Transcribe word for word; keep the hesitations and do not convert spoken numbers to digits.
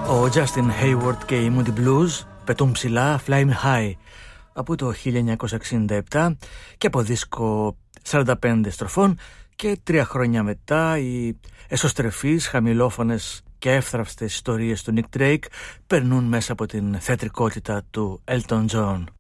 Ο Justin Hayward και οι Moody Blues πετούν ψηλά Fly Me High από το χίλια εννιακόσια εξήντα επτά και από δίσκο σαράντα πέντε στροφών, και τρία χρόνια μετά οι εσωστρεφείς, χαμηλόφωνες και εύθραυστες ιστορίες του Nick Drake περνούν μέσα από την θεατρικότητα του Elton John.